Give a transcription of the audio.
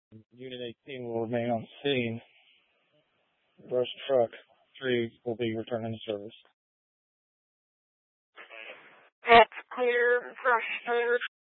Unit 18 will remain on scene. Brush truck 3 will be returning to service. That's clear. Brush